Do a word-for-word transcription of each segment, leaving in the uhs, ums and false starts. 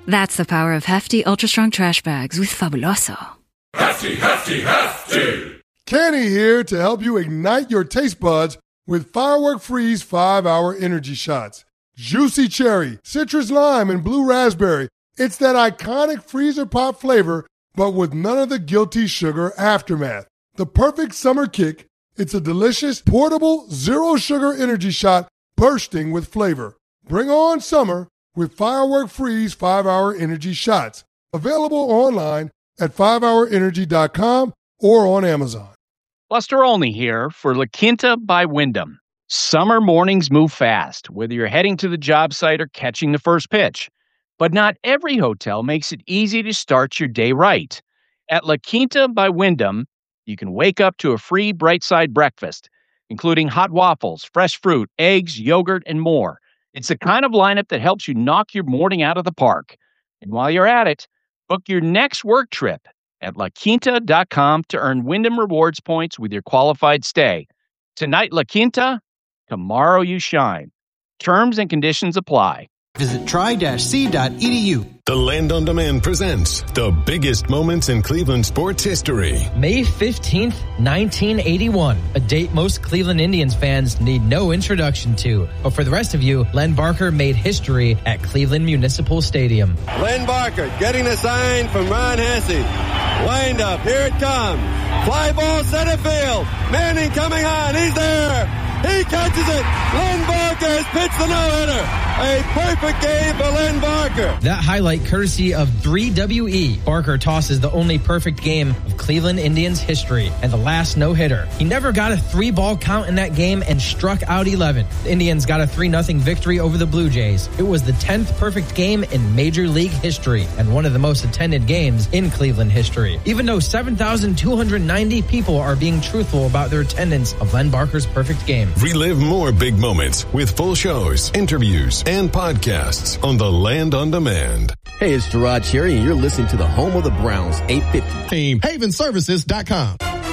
That's the power of hefty, ultra-strong trash bags with Fabuloso. Hefty, hefty, hefty! Kenny here to help you ignite your taste buds with Firework Freeze five hour Energy Shots. Juicy cherry, citrus lime, and blue raspberry. It's that iconic freezer pop flavor, but with none of the guilty sugar aftermath. The perfect summer kick. It's a delicious, portable, zero-sugar energy shot bursting with flavor. Bring on summer with Firework Freeze five hour Energy Shots. Available online at five hour energy dot com or on Amazon. Buster Olney here for La Quinta by Wyndham. Summer mornings move fast, whether you're heading to the job site or catching the first pitch. But not every hotel makes it easy to start your day right. At La Quinta by Wyndham, you can wake up to a free Bright Side breakfast, including hot waffles, fresh fruit, eggs, yogurt, and more. It's the kind of lineup that helps you knock your morning out of the park. And while you're at it, book your next work trip at la quinta dot com to earn Wyndham Rewards points with your qualified stay. Tonight, La Quinta, tomorrow you shine. Terms and conditions apply. Visit tri c dot e d u. The Land on Demand presents the biggest moments in Cleveland sports history. May fifteenth, nineteen eighty-one, a date most Cleveland Indians fans need no introduction to. But for the rest of you, Len Barker made history at Cleveland Municipal Stadium. Len Barker getting the sign from Ron Hesse. Wind up, here it comes. Fly ball center field. Manning coming on, he's there. He catches it. Len Barker has pitched the no-hitter. A perfect game for Len Barker. That highlight courtesy of three W E. Barker tosses the only perfect game of Cleveland Indians history and the last no-hitter. He never got a three-ball count in that game and struck out eleven. The Indians got a three nothing victory over the Blue Jays. It was the tenth perfect game in Major League history and one of the most attended games in Cleveland history. Even though seven thousand two hundred ninety people are being truthful about their attendance of Len Barker's perfect game. Relive more big moments with full shows, interviews, and podcasts on the Land on Demand. Hey, it's Gerard Cherry, and you're listening to the home of the Browns, eight fifty. Team haven services dot com.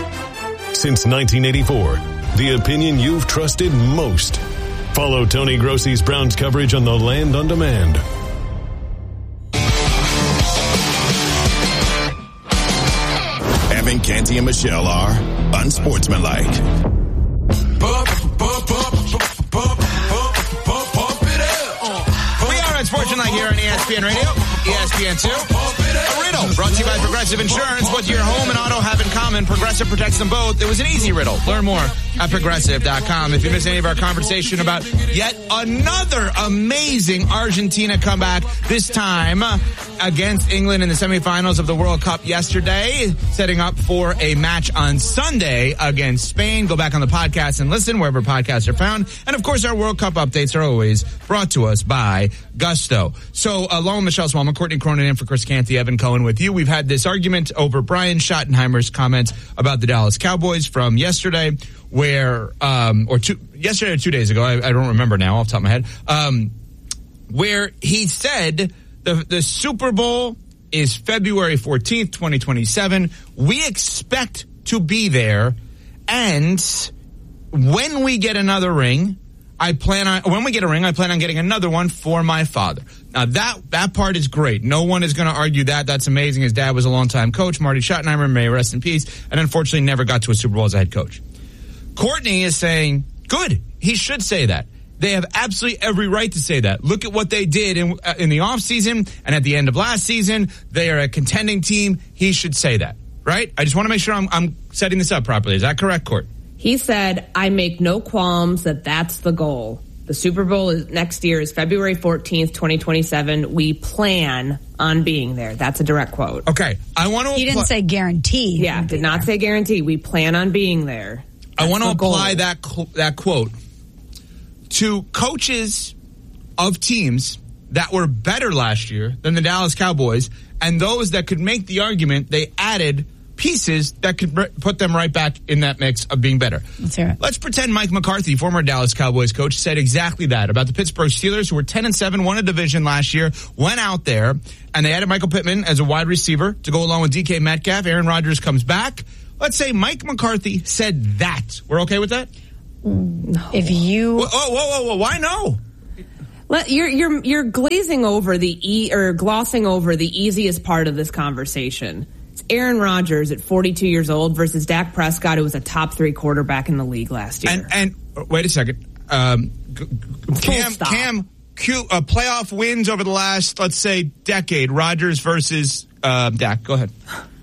Since nineteen eighty-four, the opinion you've trusted most. Follow Tony Grossi's Browns coverage on the Land on Demand. Evan, Canty, and Michelle are unsportsmanlike. We are unsportsmanlike here on E S P N Radio, E S P N two. A riddle brought to you by Progressive Insurance. What do your home and auto have in common? Progressive protects them both. It was an easy riddle. Learn more at progressive dot com. If you missed any of our conversation about yet another amazing Argentina comeback, this time against England in the semifinals of the World Cup yesterday, setting up for a match on Sunday against Spain. Go back on the podcast and listen wherever podcasts are found. And of course, our World Cup updates are always brought to us by Gusto. So, along with Michelle Swalman, Courtney Cronin in for Chris Canty, Evan Cohen with you. We've had this argument over Brian Schottenheimer's comments about the Dallas Cowboys from yesterday, where, um, or two, yesterday or two days ago, I, I don't remember now off the top of my head, um, where he said the, the Super Bowl is February fourteenth, twenty twenty-seven. We expect to be there. And when we get another ring, I plan on, when we get a ring, I plan on getting another one for my father. Now that, that part is great. No one is going to argue that. That's amazing. His dad was a longtime coach, Marty Schottenheimer, may rest in peace, and unfortunately never got to a Super Bowl as a head coach. Courtney is saying, good, he should say that. They have absolutely every right to say that. Look at what they did in, uh, in the offseason and at the end of last season. They are a contending team. He should say that, right? I just want to make sure I'm, I'm setting this up properly. Is that correct, Court? He said, I make no qualms that that's the goal. The Super Bowl is next year is February fourteenth, twenty twenty-seven. We plan on being there. That's a direct quote. Okay. I want to. He didn't say guarantee. Yeah, did not there. say guarantee. We plan on being there. That's I want to apply goal. that that quote to coaches of teams that were better last year than the Dallas Cowboys, and those that could make the argument they added pieces that could put them right back in that mix of being better. Let's hear it. Let's pretend Mike McCarthy, former Dallas Cowboys coach, said exactly that about the Pittsburgh Steelers, who were ten and seven, won a division last year, went out there, and they added Michael Pittman as a wide receiver to go along with D K Metcalf. Aaron Rodgers comes back. Let's say Mike McCarthy said that. We're okay with that? No. If you... Whoa, whoa, whoa, whoa, why no? But you're you're you're glazing over the e or glossing over the easiest part of this conversation. It's Aaron Rodgers at forty-two years old versus Dak Prescott, who was a top three quarterback in the league last year. And, and wait a second, um, Cam, Cam, Q, uh, playoff wins over the last, let's say, decade. Rodgers versus uh, Dak. Go ahead.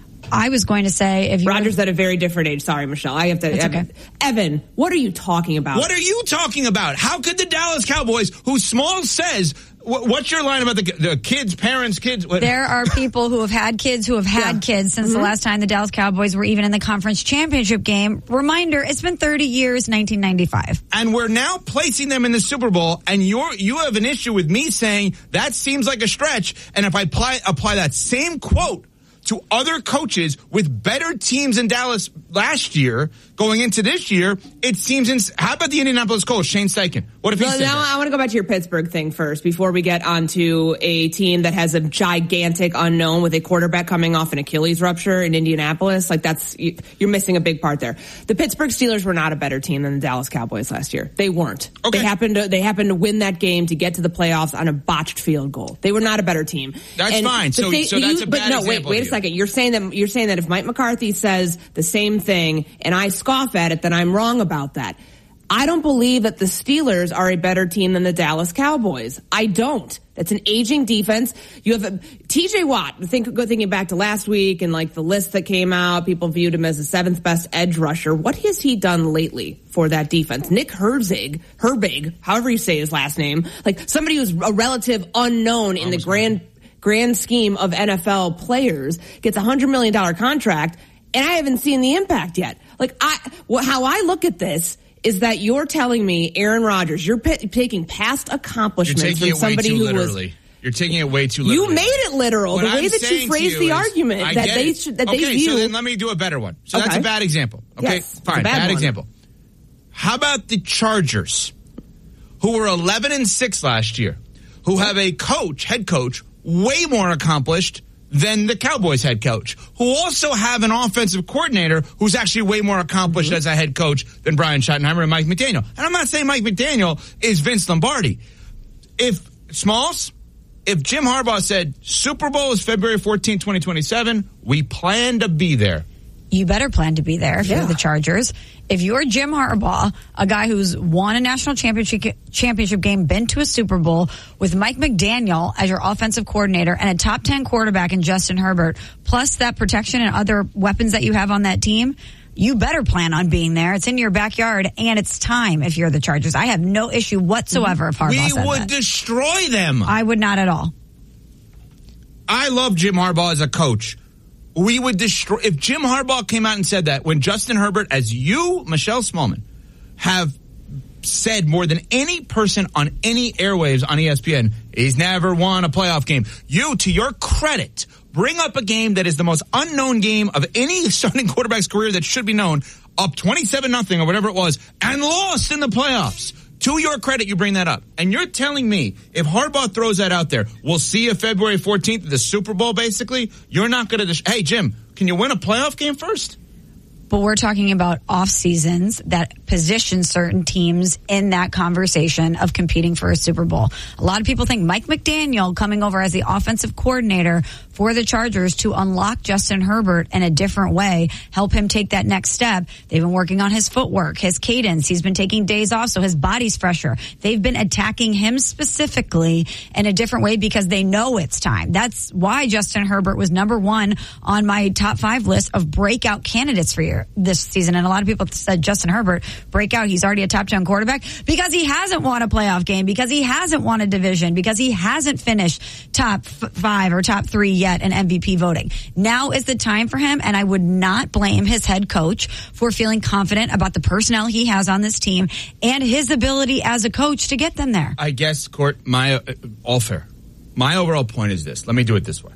I was going to say if you Rodgers at a very different age. Sorry, Michelle. I have to. Evan, okay. Evan, what are you talking about? What are you talking about? How could the Dallas Cowboys, who Smalls says, wh- what's your line about the, the kids, parents, kids? What? There are people who have had kids who have had yeah. kids since mm-hmm. the last time the Dallas Cowboys were even in the conference championship game. Reminder: it's been thirty years, nineteen ninety-five, and we're now placing them in the Super Bowl. And you're you have an issue with me saying that seems like a stretch. And if I apply apply that same quote to other coaches with better teams in Dallas last year going into this year, it seems. Ins- How about the Indianapolis Colts, Shane Steichen? What if he well, said now that? I want to go back to your Pittsburgh thing first before we get onto a team that has a gigantic unknown with a quarterback coming off an Achilles rupture in Indianapolis. Like that's you're missing a big part there. The Pittsburgh Steelers were not a better team than the Dallas Cowboys last year. They weren't. Okay. They happened to they happened to win that game to get to the playoffs on a botched field goal. They were not a better team. That's and fine. So, they, so that's you, a bad but no, example. wait, wait a here. second. You're saying that you're saying that if Mike McCarthy says the same thing and I scoff at it, then I'm wrong about that. I don't believe that the Steelers are a better team than the Dallas Cowboys. I don't. That's an aging defense. You have a, T J Watt. Think, go thinking back to last week and like the list that came out, people viewed him as the seventh best edge rusher. What has he done lately for that defense? Nick Herzig, Herbig, however you say his last name, like somebody who's a relative unknown in the grand grand scheme of N F L players, gets a hundred million dollar contract, and I haven't seen the impact yet. Like I, well, how I look at this is that you're telling me, Aaron Rodgers, you're p- taking past accomplishments you're taking from somebody it way too who literally. was. You're taking it way too literally. You made it literal. What the way I'm that you phrased the is, argument I that get they it. should, that okay, they view. So then let me do a better one. So okay. that's a bad example. Okay, yes, fine. Bad, bad example. How about the Chargers, who were eleven and six last year, who have a coach, head coach, way more accomplished than the Cowboys head coach, who also have an offensive coordinator who's actually way more accomplished mm-hmm. as a head coach than Brian Schottenheimer and Mike McDaniel. And I'm not saying Mike McDaniel is Vince Lombardi. If Smalls, if Jim Harbaugh said Super Bowl is February fourteenth, twenty twenty-seven, we plan to be there. You better plan to be there if yeah. you're the Chargers. If you're Jim Harbaugh, a guy who's won a national championship championship game, been to a Super Bowl, with Mike McDaniel as your offensive coordinator and a top ten quarterback in Justin Herbert, plus that protection and other weapons that you have on that team, you better plan on being there. It's in your backyard, and it's time if you're the Chargers. I have no issue whatsoever if Harbaugh we said would that. destroy them. I would not at all. I love Jim Harbaugh as a coach. We would destroy, if Jim Harbaugh came out and said that, when Justin Herbert, as you, Michelle Smallman, have said more than any person on any airwaves on E S P N, he's never won a playoff game. You, to your credit, bring up a game that is the most unknown game of any starting quarterback's career that should be known, up twenty-seven nothing or whatever it was, and lost in the playoffs. To your credit, you bring that up. And you're telling me, if Harbaugh throws that out there, we'll see you February fourteenth at the Super Bowl, basically, you're not going to... Dis- hey, Jim, can you win a playoff game first? But we're talking about off seasons that position certain teams in that conversation of competing for a Super Bowl. A lot of people think Mike McDaniel coming over as the offensive coordinator for the Chargers to unlock Justin Herbert in a different way, help him take that next step. They've been working on his footwork, his cadence. He's been taking days off, so his body's fresher. They've been attacking him specifically in a different way because they know it's time. That's why Justin Herbert was number one on my top five list of breakout candidates for you this season. And a lot of people said Justin Herbert, breakout, he's already a top ten quarterback because he hasn't won a playoff game, because he hasn't won a division, because he hasn't finished top f- five or top three yet in M V P voting. Now is the time for him, and I would not blame his head coach for feeling confident about the personnel he has on this team and his ability as a coach to get them there. I guess, Court, my, uh, all fair. My overall point is this. Let me do it this way.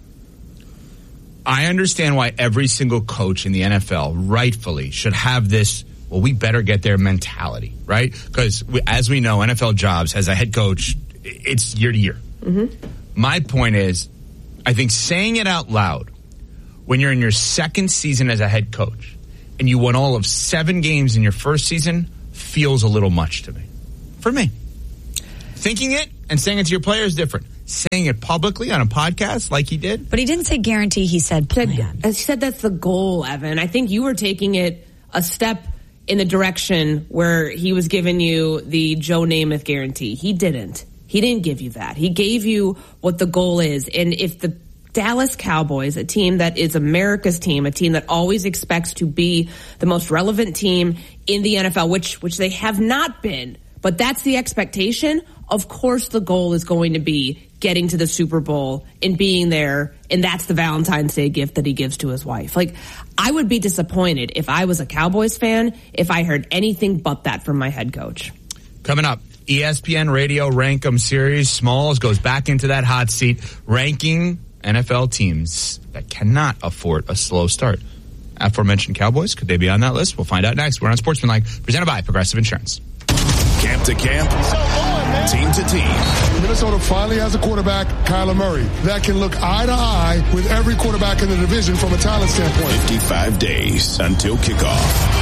I understand why every single coach in the N F L rightfully should have this, well, we better get their mentality, right? Because as we know, N F L jobs as a head coach, it's year to year. Mm-hmm. My point is, I think saying it out loud when you're in your second season as a head coach and you won all of seven games in your first season feels a little much to me. For me. thinking it and saying it to your player is different. Saying it publicly on a podcast like he did. But he didn't say guarantee. He said plan. He said that's the goal, Evan. I think you were taking it a step in the direction where he was giving you the Joe Namath guarantee. He didn't. He didn't give you that. He gave you what the goal is. And if the Dallas Cowboys, a team that is America's team, a team that always expects to be the most relevant team in the N F L, which which they have not been, but that's the expectation. Of course, the goal is going to be getting to the Super Bowl and being there, and that's the Valentine's Day gift that he gives to his wife. Like, I would be disappointed if I was a Cowboys fan if I heard anything but that from my head coach. Coming up, E S P N Radio Rank 'em series. Smalls goes back into that hot seat, ranking N F L teams that cannot afford a slow start. Aforementioned Cowboys, could they be on that list? We'll find out next. We're on Sportsmanlike, presented by Progressive Insurance. Camp to camp, team to team. Minnesota finally has a quarterback, Kyler Murray, that can look eye to eye with every quarterback in the division from a talent standpoint. fifty-five days until kickoff.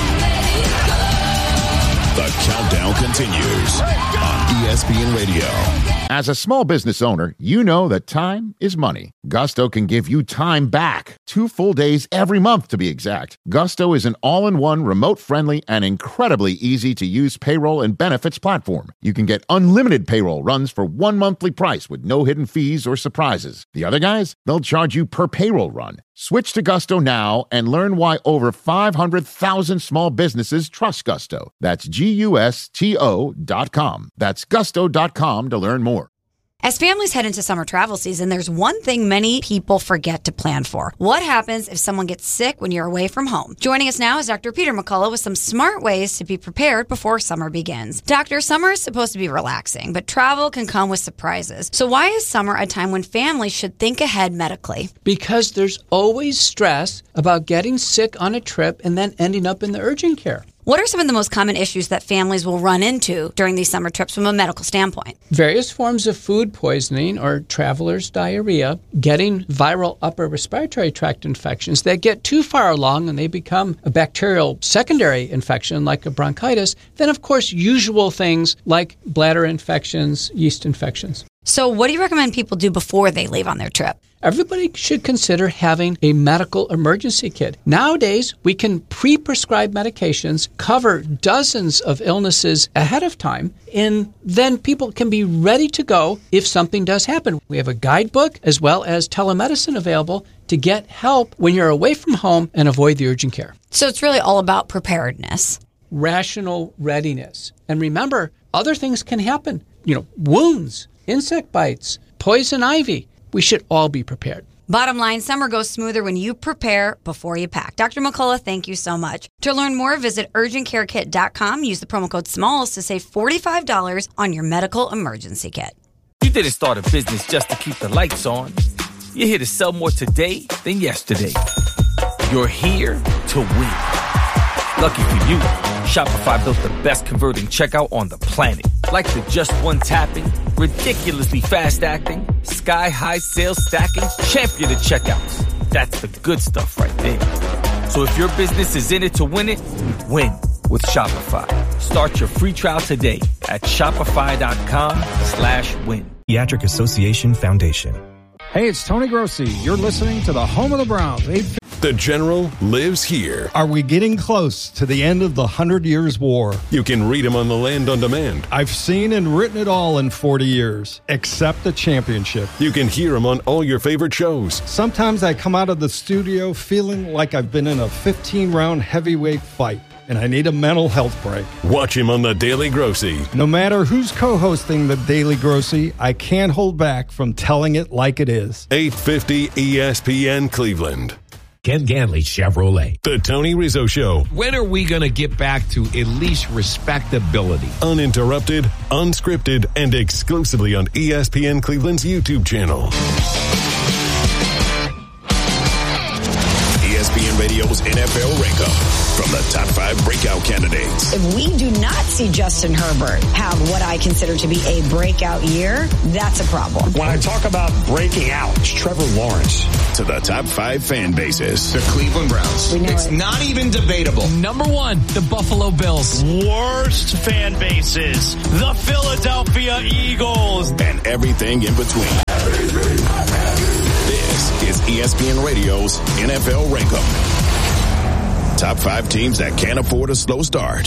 The countdown continues on E S P N Radio. As a small business owner, you know that time is money. Gusto can give you time back. Two full days every month, to be exact. Gusto is an all-in-one, remote-friendly, and incredibly easy-to-use payroll and benefits platform. You can get unlimited payroll runs for one monthly price with no hidden fees or surprises. The other guys, they'll charge you per payroll run. Switch to Gusto now and learn why over five hundred thousand small businesses trust Gusto. That's G U S T O dot com. That's gusto dot com to learn more. As families head into summer travel season, there's one thing many people forget to plan for. What happens if someone gets sick when you're away from home? Joining us now is Doctor Peter McCullough with some smart ways to be prepared before summer begins. Doctor, summer is supposed to be relaxing, but travel can come with surprises. So why is summer a time when families should think ahead medically? Because there's always stress about getting sick on a trip and then ending up in the urgent care. What are some of the most common issues that families will run into during these summer trips from a medical standpoint? Various forms of food poisoning or traveler's diarrhea, getting viral upper respiratory tract infections that get too far along and they become a bacterial secondary infection like a bronchitis. Then, of course, usual things like bladder infections, yeast infections. So what do you recommend people do before they leave on their trip? Everybody should consider having a medical emergency kit. Nowadays, we can pre-prescribe medications, cover dozens of illnesses ahead of time, and then people can be ready to go if something does happen. We have a guidebook as well as telemedicine available to get help when you're away from home and avoid the urgent care. So it's really all about preparedness. Rational readiness. And remember, other things can happen. You know, wounds, insect bites, poison ivy. We should all be prepared. Bottom line, summer goes smoother when you prepare before you pack. Doctor McCullough, thank you so much. To learn more, visit urgent care kit dot com. Use the promo code SMALLS to save forty-five dollars on your medical emergency kit. You didn't start a business just to keep the lights on. You're here to sell more today than yesterday. You're here to win. Lucky for you, Shopify built the best converting checkout on the planet. Like the just one tapping, ridiculously fast acting, sky-high sales stacking, champion of checkouts. That's the good stuff right there. So if your business is in it to win it, win with Shopify. Start your free trial today at shopify.com slash win. Pediatric Association Foundation. Hey, it's Tony Grossi. You're listening to the home of the Browns. The General lives here. Are we getting close to the end of the Hundred Years' War? You can read him on the Land on Demand. I've seen and written it all in forty years, except the championship. You can hear him on all your favorite shows. Sometimes I come out of the studio feeling like I've been in a fifteen-round heavyweight fight, and I need a mental health break. Watch him on The Daily Grossi. No matter who's co-hosting The Daily Grossi, I can't hold back from telling it like it is. eight fifty E S P N Cleveland. Ken Ganley Chevrolet. The Tony Rizzo Show. When are we going to get back to at least respectability? Uninterrupted, unscripted, and exclusively on E S P N Cleveland's YouTube channel. E S P N Radio's N F L Rankup from the top five breakout candidates. If we do not see Justin Herbert have what I consider to be a breakout year, that's a problem. When I talk about breaking out, it's Trevor Lawrence. To the top five fan bases. The Cleveland Browns. It's it. not even debatable. Number one, the Buffalo Bills. Worst fan bases, the Philadelphia Eagles. And everything in between. This is E S P N Radio's N F L Rankup. Top five teams that can't afford a slow start.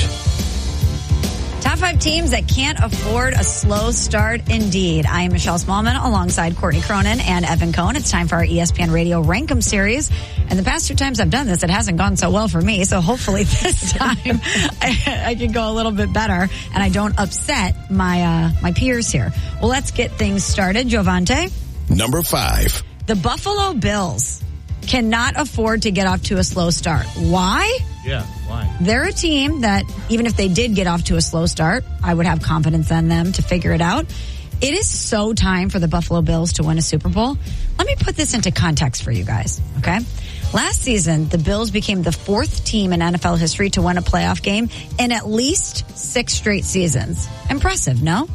Top five teams that can't afford a slow start, indeed. I am Michelle Smallman alongside Courtney Cronin and Evan Cohen. It's time for our E S P N Radio Rankum series. And the past two times I've done this, it hasn't gone so well for me. So hopefully this time I, I can go a little bit better and I don't upset my uh, my peers here. Well, let's get things started. Jovante? Number five. The Buffalo Bills cannot afford to get off to a slow start. Why? Yeah, why? They're a team that, even if they did get off to a slow start, I would have confidence in them to figure it out. It is so time for the Buffalo Bills to win a Super Bowl. Let me put this into context for you guys, okay? Last season, the Bills became the fourth team in N F L history to win a playoff game in at least six straight seasons. Impressive, no?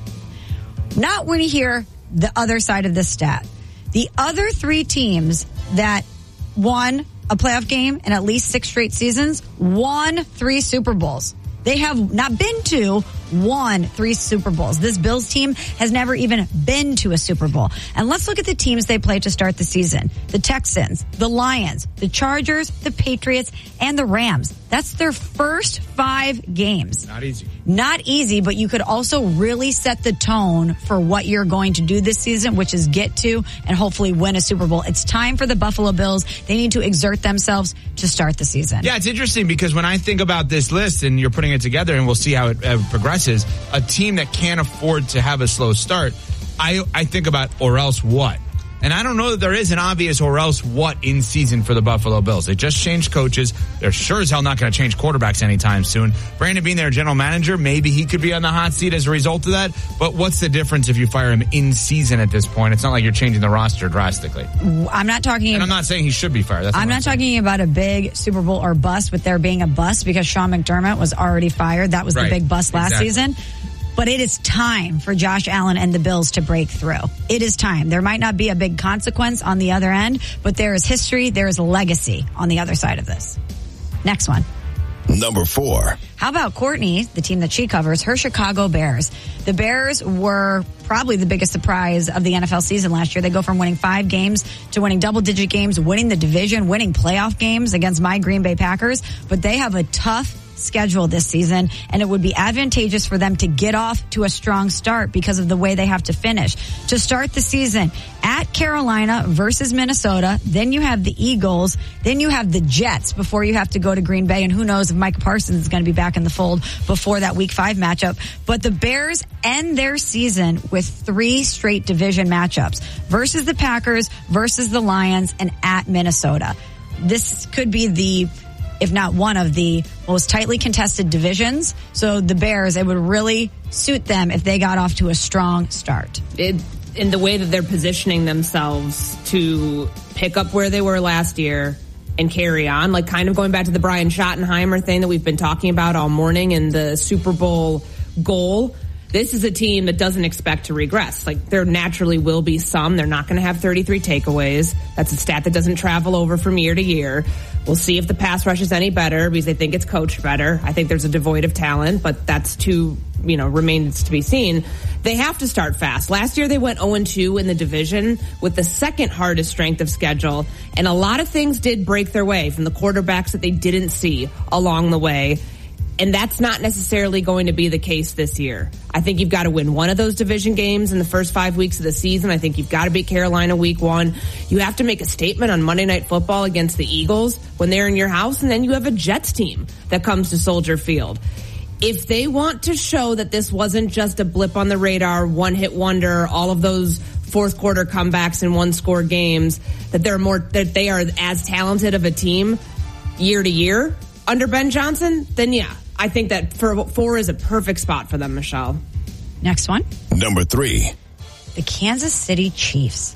Not when you hear the other side of this stat. The other three teams that won a playoff game in at least six straight seasons, won three Super Bowls. They have not been to, won three Super Bowls. This Bills team has never even been to a Super Bowl. And let's look at the teams they played to start the season. The Texans, the Lions, the Chargers, the Patriots, and the Rams. That's their first five games. Not easy. Not easy, but you could also really set the tone for what you're going to do this season, which is get to and hopefully win a Super Bowl. It's time for the Buffalo Bills. They need to exert themselves to start the season. Yeah, it's interesting because when I think about this list and you're putting it together and we'll see how it uh, progresses, a team that can't afford to have a slow start, I, I think about or else what? And I don't know that there is an obvious or else what in season for the Buffalo Bills. They just changed coaches. They're sure as hell not going to change quarterbacks anytime soon. Brandon Beane, their general manager, maybe he could be on the hot seat as a result of that. But what's the difference if you fire him in season at this point? It's not like you're changing the roster drastically. I'm not talking. And I'm not saying he should be fired. That's I'm not I'm talking about a big Super Bowl or bust with there being a bust because Sean McDermott was already fired. That was right. the big bust last exactly. season. But it is time for Josh Allen and the Bills to break through. It is time. There might not be a big consequence on the other end, but there is history, there is legacy on the other side of this. Next one. Number four. How about Courtney, the team that she covers, her Chicago Bears? The Bears were probably the biggest surprise of the N F L season last year. They go from winning five games to winning double-digit games, winning the division, winning playoff games against my Green Bay Packers. But they have a tough schedule this season, and it would be advantageous for them to get off to a strong start because of the way they have to finish. To start the season, at Carolina versus Minnesota, then you have the Eagles, then you have the Jets before you have to go to Green Bay, and who knows if Micah Parsons is going to be back in the fold before that week five matchup. But the Bears end their season with three straight division matchups versus the Packers, versus the Lions, and at Minnesota. This could be the, if not one of the most tightly contested divisions. So the Bears, it would really suit them if they got off to a strong start. It, in the way that they're positioning themselves to pick up where they were last year and carry on, like kind of going back to the Brian Schottenheimer thing that we've been talking about all morning and the Super Bowl goal. This is a team that doesn't expect to regress. Like, there naturally will be some. They're not going to have thirty-three takeaways. That's a stat that doesn't travel over from year to year. We'll see if the pass rush is any better because they think it's coached better. I think there's a devoid of talent, but that's to, you know, remains to be seen. They have to start fast. Last year they went oh and two in the division with the second hardest strength of schedule, and a lot of things did break their way from the quarterbacks that they didn't see along the way. And that's not necessarily going to be the case this year. I think you've got to win one of those division games in the first five weeks of the season. I think you've got to beat Carolina week one. You have to make a statement on Monday Night Football against the Eagles when they're in your house. And then you have a Jets team that comes to Soldier Field. If they want to show that this wasn't just a blip on the radar, one-hit wonder, all of those fourth quarter comebacks in one-score games, that they're more, that they are as talented of a team year to year under Ben Johnson, then yeah. I think that for four is a perfect spot for them, Michelle. Next one. Number three. The Kansas City Chiefs.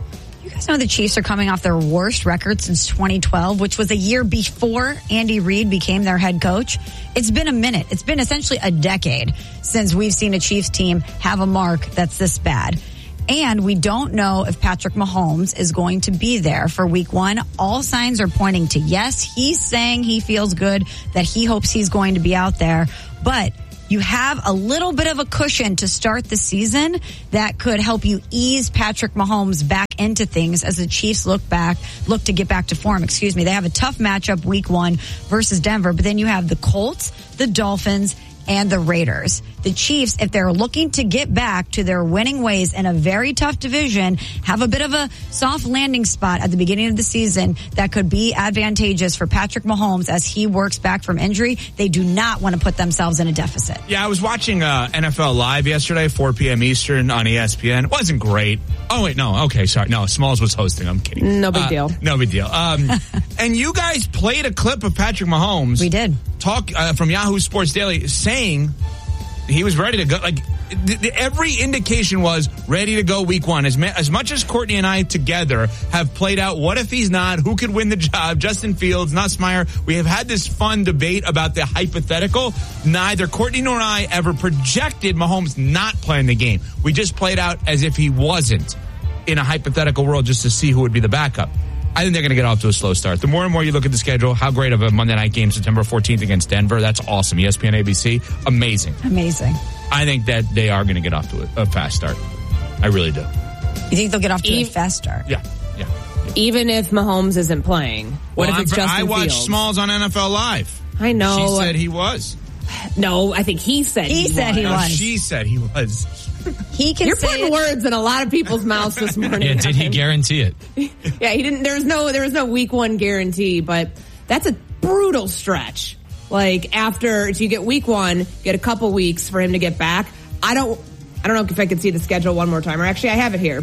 You guys know the Chiefs are coming off their worst record since twenty twelve, which was a year before Andy Reid became their head coach. It's been a minute. It's been essentially a decade since we've seen a Chiefs team have a mark that's this bad. And we don't know if Patrick Mahomes is going to be there for week one. All signs are pointing to yes. He's saying he feels good, that he hopes he's going to be out there. But you have a little bit of a cushion to start the season that could help you ease Patrick Mahomes back into things as the Chiefs look back, look to get back to form. Excuse me. They have a tough matchup week one versus Denver, but then you have the Colts, the Dolphins, and the Raiders. The Chiefs, if they're looking to get back to their winning ways in a very tough division, have a bit of a soft landing spot at the beginning of the season that could be advantageous for Patrick Mahomes as he works back from injury. They do not want to put themselves in a deficit. Yeah, I was watching uh, N F L Live yesterday, four p.m. Eastern on E S P N. It wasn't great. Oh, wait, no. Okay, sorry. No, Smalls was hosting. I'm kidding. No big uh, deal. No big deal. Um, and you guys played a clip of Patrick Mahomes. We did. Talk uh, from Yahoo Sports Daily saying he was ready to go. Like th- th- every indication was ready to go week one. As, ma- as much as Courtney and I together have played out, what if he's not? Who could win the job? Justin Fields, Nussmeier. We have had this fun debate about the hypothetical. Neither Courtney nor I ever projected Mahomes not playing the game. We just played out as if he wasn't in a hypothetical world just to see who would be the backup. I think they're going to get off to a slow start. The more and more you look at the schedule, how great of a Monday night game, September fourteenth against Denver. That's awesome. E S P N, A B C, amazing. Amazing. I think that they are going to get off to a, a fast start. I really do. You think they'll get off to Even, a fast start? Yeah, yeah. yeah. Even if Mahomes isn't playing, what well, if it's I'm, Justin I watched Fields? Smalls on N F L Live. I know. She said he was. No, I think he said he, he said was. he no, was. She said he was. He can You're say putting it. words in a lot of people's mouths this morning. Yeah, did he guarantee it? Yeah, he didn't. There's no, there was no week one guarantee, but that's a brutal stretch. Like after, if you get week one, get a couple weeks for him to get back. I don't, I don't know if I could see the schedule one more time, or actually I have it here.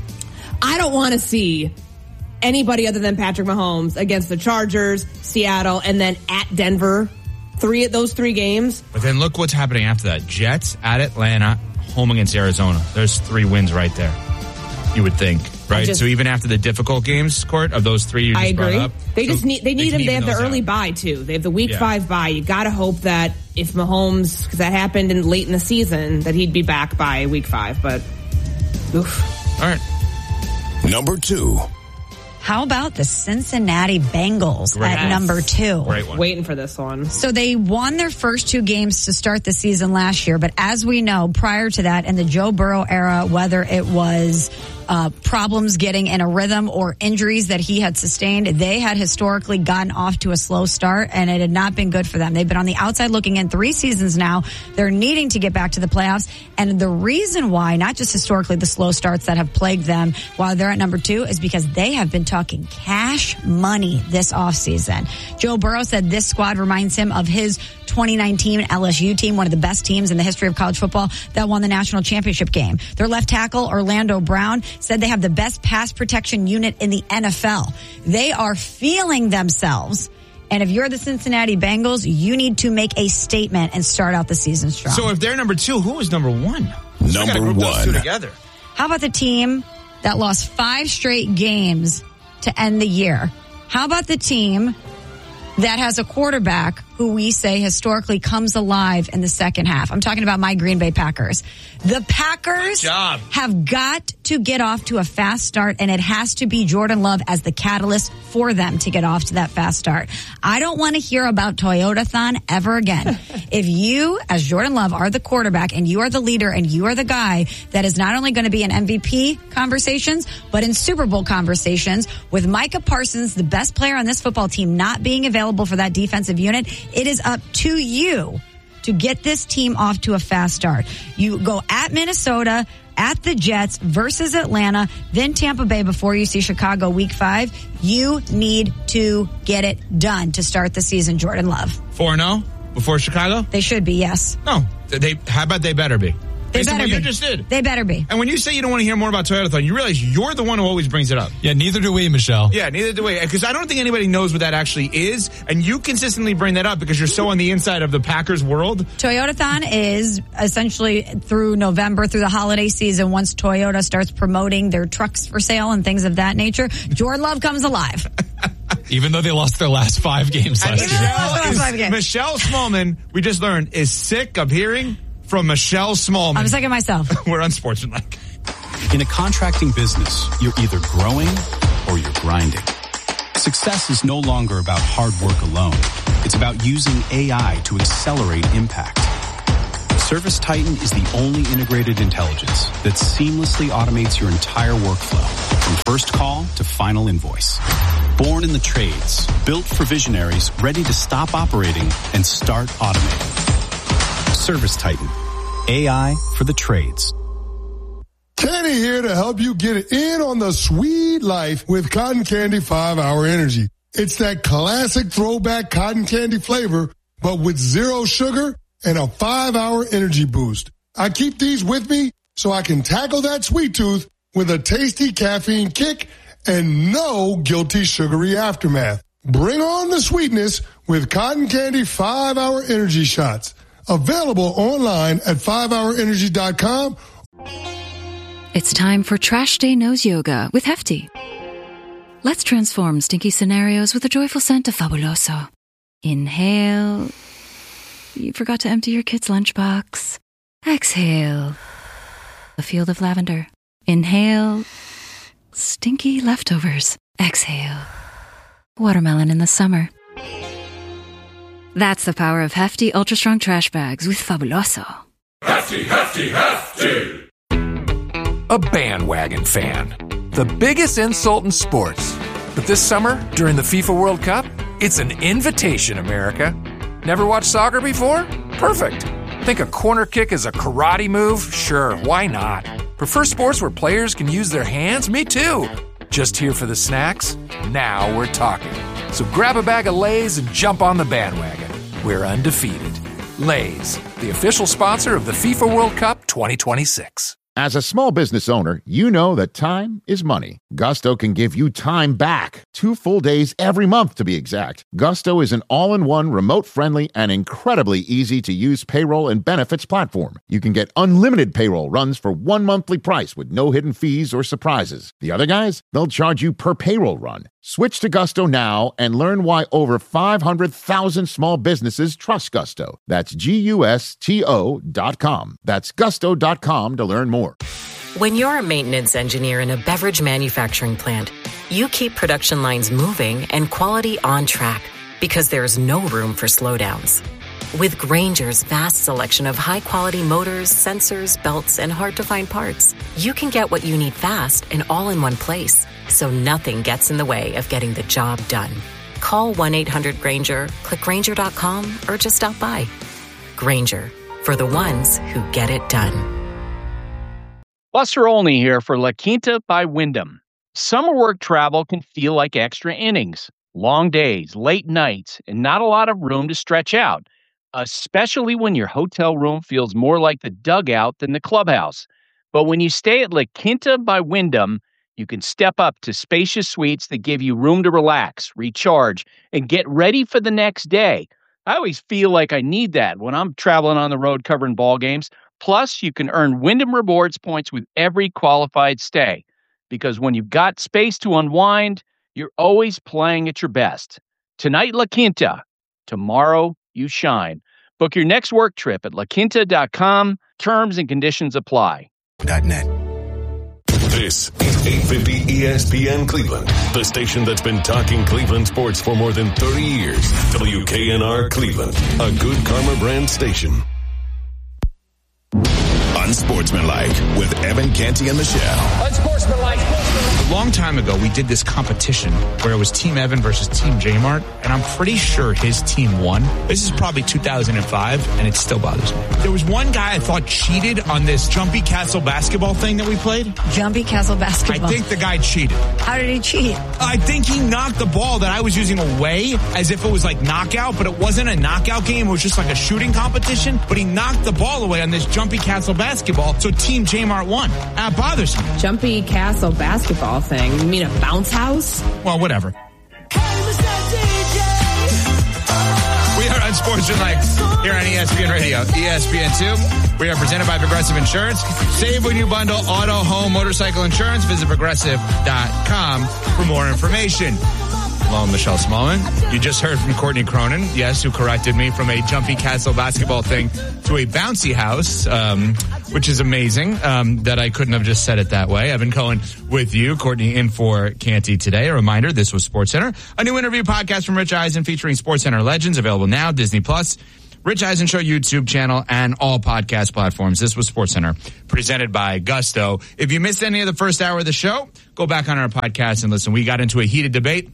I don't want to see anybody other than Patrick Mahomes against the Chargers, Seattle, and then at Denver. Three of those three games. But then look what's happening after that. Jets at Atlanta, home against Arizona. There's three wins right there. You would think, right? Just, so even after the difficult games, Court, of those three you just I agree. brought up. They so just need, they need them. They have the early out. bye too. They have the week yeah. five bye. You gotta hope that if Mahomes, because that happened in late in the season, that he'd be back by week five, but oof. All right. Number two. How about the Cincinnati Bengals Great. at number two? Great one. Waiting for this one. So they won their first two games to start the season last year, but as we know, prior to that, in the Joe Burrow era, whether it was uh, problems getting in a rhythm or injuries that he had sustained, they had historically gotten off to a slow start, and it had not been good for them. They've been on the outside looking in three seasons now. They're needing to get back to the playoffs, and the reason why, not just historically the slow starts that have plagued them while they're at number two, is because they have been talking cash money this offseason. Joe Burrow said this squad reminds him of his twenty nineteen L S U team, one of the best teams in the history of college football that won the national championship game. Their left tackle, Orlando Brown, said they have the best pass protection unit in the N F L. They are feeling themselves. And if you're the Cincinnati Bengals, you need to make a statement and start out the season strong. So if they're number two, who is number one? Number so we gotta group one. Those two together. How about the team that lost five straight games to end the year? How about the team that has a quarterback who we say historically comes alive in the second half? I'm talking about my Green Bay Packers. The Packers have got to get off to a fast start, and it has to be Jordan Love as the catalyst for them to get off to that fast start. I don't want to hear about Toyota-thon ever again. If you, as Jordan Love, are the quarterback and you are the leader and you are the guy that is not only going to be in M V P conversations, but in Super Bowl conversations, with Micah Parsons, the best player on this football team, not being available for that defensive unit, it is up to you to get this team off to a fast start. You go at Minnesota, at the Jets versus Atlanta, then Tampa Bay before you see Chicago week five. You need to get it done to start the season, Jordan Love. four and oh before Chicago? They should be, yes. No. They, how about they better be? They based on better what you be. just did. They better be. And when you say you don't want to hear more about Toyotathon, you realize you're the one who always brings it up. Yeah, neither do we, Michelle. Yeah, neither do we. Because I don't think anybody knows what that actually is. And you consistently bring that up because you're so on the inside of the Packers world. Toyotathon is essentially through November, through the holiday season, once Toyota starts promoting their trucks for sale and things of that nature, Jordan Love comes alive. Even though they lost their last five games last year. Michelle, is, five games. Michelle Smallman, we just learned, is sick of hearing from Michelle Smallman. I'm sick of myself. We're unsportsmanlike. In a contracting business, you're either growing or you're grinding. Success is no longer about hard work alone. It's about using A I to accelerate impact. Service Titan is the only integrated intelligence that seamlessly automates your entire workflow, from first call to final invoice. Born in the trades, built for visionaries ready to stop operating and start automating. Service Titan. A I for the trades. Kenny here to help you get in on the sweet life with Cotton Candy five hour Energy. It's that classic throwback cotton candy flavor, but with zero sugar and a five hour energy boost. I keep these with me so I can tackle that sweet tooth with a tasty caffeine kick and no guilty sugary aftermath. Bring on the sweetness with Cotton Candy five hour Energy Shots. Available online at five hour energy dot com. It's time for Trash Day Nose Yoga with Hefty. Let's transform stinky scenarios with a joyful scent of Fabuloso. Inhale. You forgot to empty your kid's lunchbox. Exhale. A field of lavender. Inhale. Stinky leftovers. Exhale. Watermelon in the summer. That's the power of Hefty Ultra Strong Trash Bags with Fabuloso. Hefty, Hefty, Hefty! A bandwagon fan. The biggest insult in sports. But this summer, during the FIFA World Cup, it's an invitation, America. Never watched soccer before? Perfect. Think a corner kick is a karate move? Sure, why not? Prefer sports where players can use their hands? Me too. Just here for the snacks? Now we're talking. So grab a bag of Lay's and jump on the bandwagon. We're undefeated. Lay's, the official sponsor of the FIFA World Cup twenty twenty-six. As a small business owner, you know that time is money. Gusto can give you time back. Two full days every month, to be exact. Gusto is an all-in-one, remote-friendly, and incredibly easy-to-use payroll and benefits platform. You can get unlimited payroll runs for one monthly price with no hidden fees or surprises. The other guys, they'll charge you per payroll run. Switch to Gusto now and learn why over five hundred thousand small businesses trust Gusto. That's G U S T O dot com. That's gusto dot com to learn more. When you're a maintenance engineer in a beverage manufacturing plant, you keep production lines moving and quality on track because there's no room for slowdowns. With Grainger's vast selection of high-quality motors, sensors, belts, and hard-to-find parts, you can get what you need fast and all in one place, so nothing gets in the way of getting the job done. Call one eight hundred Grainger, click Grainger dot com, or just stop by. Grainger, for the ones who get it done. Buster Olney here for La Quinta by Wyndham. Summer work travel can feel like extra innings. Long days, late nights, and not a lot of room to stretch out, especially when your hotel room feels more like the dugout than the clubhouse. But when you stay at La Quinta by Wyndham, you can step up to spacious suites that give you room to relax, recharge, and get ready for the next day. I always feel like I need that when I'm traveling on the road covering ball games. Plus, you can earn Wyndham Rewards points with every qualified stay. Because when you've got space to unwind, you're always playing at your best. Tonight, La Quinta. Tomorrow, you shine. Book your next work trip at la quinta dot com. Terms and conditions apply. .net. This is eight fifty E S P N Cleveland, the station that's been talking Cleveland sports for more than thirty years. W K N R Cleveland, a good Karma brand station. Unsportsmanlike with Evan Canty and Michelle. Unsportsmanlike. The long time ago, we did this competition where it was Team Evan versus Team J-Mart, and I'm pretty sure his team won. This is probably two thousand five, and it still bothers me. There was one guy I thought cheated on this Jumpy Castle basketball thing that we played. Jumpy Castle basketball. I think the guy cheated. How did he cheat? I think he knocked the ball that I was using away as if it was like knockout, but it wasn't a knockout game. It was just like a shooting competition, but he knocked the ball away on this Jumpy Castle basketball, so Team J-Mart won. That bothers me. Jumpy Castle basketball thing? You mean a bounce house? Well, whatever. We are on Sports Tonight here on E S P N Radio, E S P N two. We are presented by Progressive Insurance. Save when you bundle auto, home, motorcycle insurance. Visit progressive dot com for more information. Hello, Michelle Smallman. You just heard from Courtney Cronin, yes, who corrected me from a Jumpy Castle basketball thing to a bouncy house, um, which is amazing um, that I couldn't have just said it that way. Evan Cohen with you, Courtney in for Canty today. A reminder, this was SportsCenter, a new interview podcast from Rich Eisen featuring SportsCenter legends, available now, Disney Plus, Rich Eisen Show YouTube channel, and all podcast platforms. This was SportsCenter, presented by Gusto. If you missed any of the first hour of the show, go back on our podcast and listen. We got into a heated debate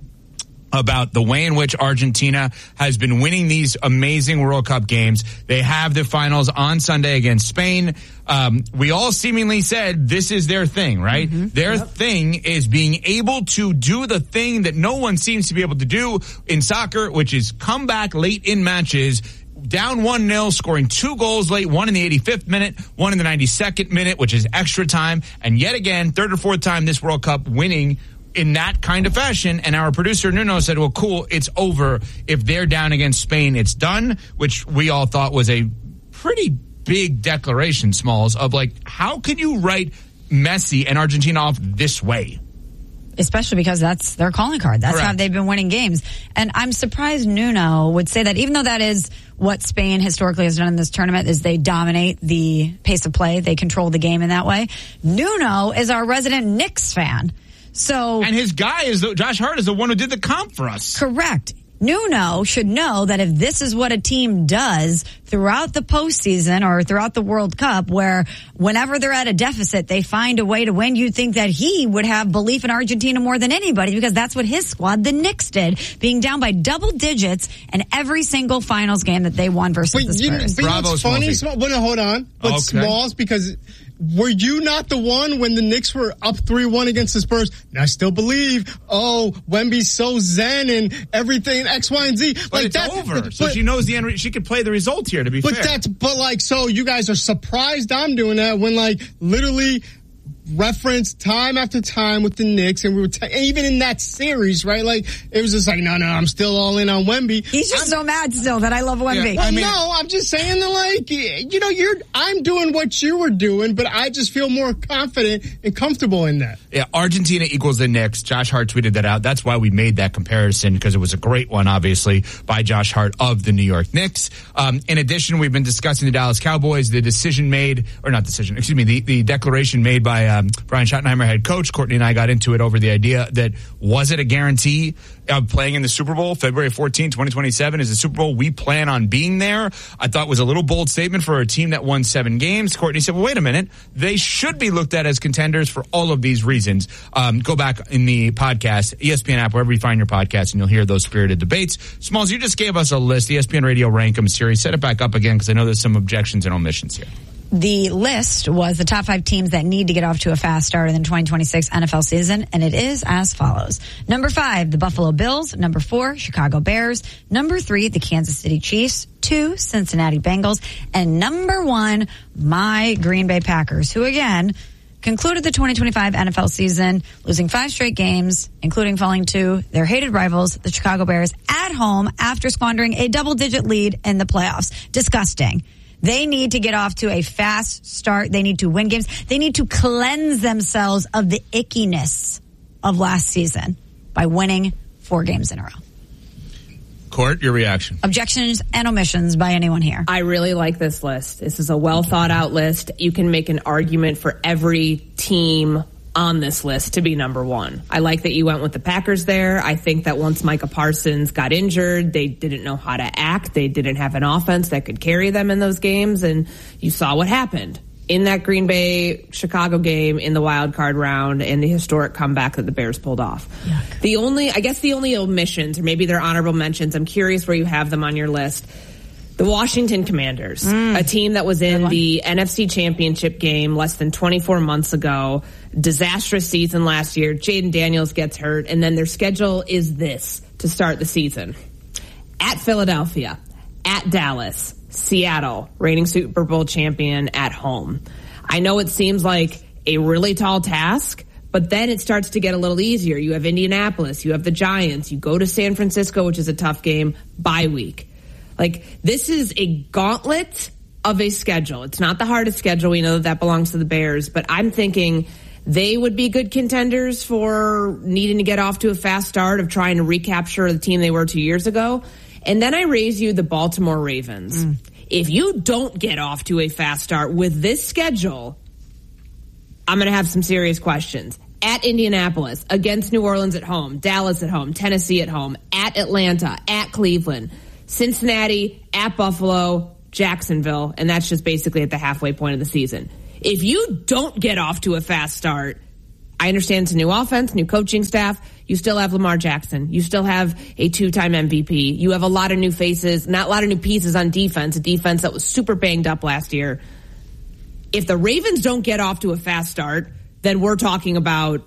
about the way in which Argentina has been winning these amazing World Cup games. They have the finals on Sunday against Spain. Um, we all seemingly said this is their thing, right? Mm-hmm. Their yep. thing is being able to do the thing that no one seems to be able to do in soccer, which is come back late in matches, down one nil, scoring two goals late, one in the eighty-fifth minute, one in the ninety-second minute, which is extra time. And yet again, third or fourth time this World Cup winning in that kind of fashion. And our producer Nuno said, well, cool, it's over. If they're down against Spain, it's done, which we all thought was a pretty big declaration, Smalls, of like, how can you write Messi and Argentina off this way? Especially because that's their calling card. That's Correct. How they've been winning games. And I'm surprised Nuno would say that, even though that is what Spain historically has done in this tournament, is they dominate the pace of play. They control the game in that way. Nuno is our resident Knicks fan. So, and his guy is the, Josh Hart is the one who did the comp for us. Correct. Nuno should know that if this is what a team does throughout the postseason or throughout the World Cup, where whenever they're at a deficit, they find a way to win, you'd think that he would have belief in Argentina more than anybody, because that's what his squad, the Knicks, did, being down by double digits in every single finals game that they won versus but the Spurs. You, but Bravo, you know, it's funny, Small, well, no, hold on. But okay. Smalls, because were you not the one when the Knicks were up three one against the Spurs? And I still believe, oh, Wemby's so zen and everything, X, Y, and Z. But like it's that, over. But, so but, she knows the end. She could play the result here, to be but fair. That's, but like, so you guys are surprised I'm doing that when, like, literally reference time after time with the Knicks, and we were t- even in that series, right? Like, it was just like, no, no, I'm still all in on Wemby. He's just I'm, so mad still that I love Wemby. Yeah, well, I mean, no, I'm just saying that, like, you know, you're, I'm doing what you were doing, but I just feel more confident and comfortable in that. Yeah, Argentina equals the Knicks. Josh Hart tweeted that out. That's why we made that comparison, because it was a great one, obviously, by Josh Hart of the New York Knicks. Um, in addition, we've been discussing the Dallas Cowboys, the decision made, or not decision, excuse me, the, the declaration made by um, Brian Schottenheimer, head coach. Courtney and I got into it over the idea that, was it a guarantee of playing in the Super Bowl February fourteenth, twenty twenty-seven? Is the Super Bowl we plan on being there? I thought it was a little bold statement for a team that won seven games. Courtney said, well, wait a minute. They should be looked at as contenders for all of these reasons. Um, go back in the podcast, E S P N app, wherever you find your podcast, and you'll hear those spirited debates. Smalls, you just gave us a list, E S P N Radio Rank 'em series. Set it back up again, because I know there's some objections and omissions here. The list was the top five teams that need to get off to a fast start in the twenty twenty-six N F L season, and it is as follows. Number five, the Buffalo Bills. Number four, Chicago Bears. Number three, the Kansas City Chiefs. Two, Cincinnati Bengals. And number one, my Green Bay Packers, who again concluded the twenty twenty-five N F L season losing five straight games, including falling to their hated rivals, the Chicago Bears, at home after squandering a double-digit lead in the playoffs. Disgusting. They need to get off to a fast start. They need to win games. They need to cleanse themselves of the ickiness of last season by winning four games in a row. Court, your reaction. Objections and omissions by anyone here. I really like this list. This is a well thought out list. You can make an argument for every team on this list to be number one. I like that you went with the Packers there. I think that once Micah Parsons got injured, they didn't know how to act. They didn't have an offense that could carry them in those games, and you saw what happened. in that Green Bay Chicago game in the wild card round and the historic comeback that the Bears pulled off. Yuck. The only, I guess the only omissions, or maybe they're honorable mentions, I'm curious where you have them on your list. The Washington Commanders, mm. a team that was in the N F C Championship game less than twenty-four months ago. Disastrous season last year. Jaden Daniels gets hurt, and then their schedule is this to start the season. At Philadelphia, at Dallas, Seattle, reigning Super Bowl champion at home. I know it seems like a really tall task, but then it starts to get a little easier. You have Indianapolis, you have the Giants, you go to San Francisco, which is a tough game, bye week. Like, this is a gauntlet of a schedule. It's not the hardest schedule. We know that that belongs to the Bears, but I'm thinking they would be good contenders for needing to get off to a fast start of trying to recapture the team they were two years ago. And then I raise you the Baltimore Ravens. Mm. If you don't get off to a fast start with this schedule, I'm going to have some serious questions. At Indianapolis, against New Orleans at home, Dallas at home, Tennessee at home, at Atlanta, at Cleveland, Cincinnati, at Buffalo, Jacksonville, and that's just basically at the halfway point of the season. If you don't get off to a fast start, I understand it's a new offense, new coaching staff. You still have Lamar Jackson. You still have a two-time M V P. You have a lot of new faces, not a lot of new pieces on defense, a defense that was super banged up last year. If the Ravens don't get off to a fast start, then we're talking about,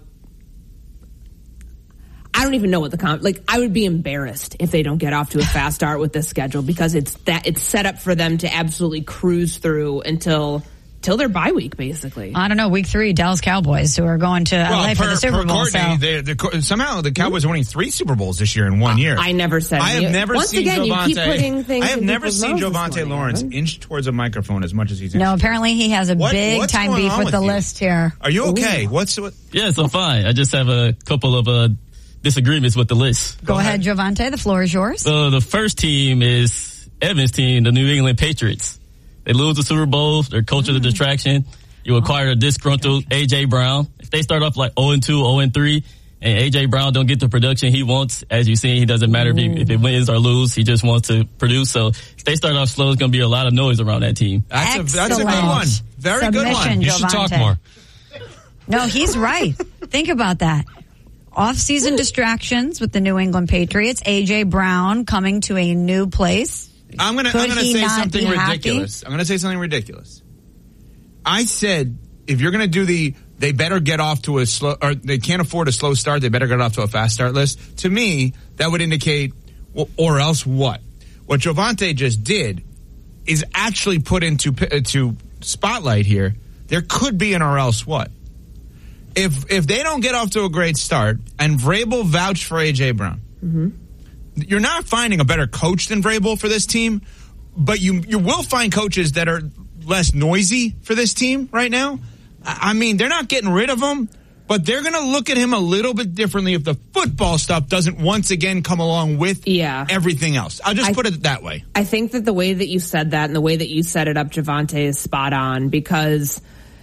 I don't even know what the comp, like, I would be embarrassed if they don't get off to a fast start with this schedule, because it's that it's set up for them to absolutely cruise through until Till their bye week, basically. I don't know. Week three, Dallas Cowboys, who are going to well, L A per, for the Super per Bowl. Courtney, So. they, they, somehow the Cowboys are winning three Super Bowls this year in one year. I never said. I have never Once seen again, you keep putting things I have in never seen Javonte Lawrence morning, inch towards a microphone as much as he's. No, apparently he has a what, big time beef with, with the you? list here. Are you okay? Ooh. What's what? Yes, I'm fine. I just have a couple of uh, disagreements with the list. Go, Go ahead, Javonte. The floor is yours. So the first team is Evan's team, the New England Patriots. They lose the Super Bowl. Their coach is mm. a distraction. You acquire a disgruntled A J. Brown. If they start off like oh and two, oh and three, and A J. Brown don't get the production he wants, as you've seen, he doesn't matter if, he, if it wins or lose. He just wants to produce. So if they start off slow, it's going to be a lot of noise around that team. That's a, that's a good one. Very Submission, good one. You should Javonte. talk more. No, he's right. Think about that. Off-season distractions with the New England Patriots. A J. Brown coming to a new place. I'm going to I'm going to say something ridiculous. Happy? I'm going to say something ridiculous. I said, if you're going to do the, they better get off to a slow, or they can't afford a slow start, they better get off to a fast start list. To me, that would indicate, well, or else what? What Javonte just did is actually put into to spotlight here. There could be an or else what? If if they don't get off to a great start, and Vrabel vouched for A J. Brown, mm-hmm. you're not finding a better coach than Vrabel for this team, but you you will find coaches that are less noisy for this team right now. I mean, they're not getting rid of him, but they're going to look at him a little bit differently if the football stuff doesn't once again come along with yeah. everything else. I'll just I, put it that way. I think that the way that you said that and the way that you set it up, Javonte, is spot on, because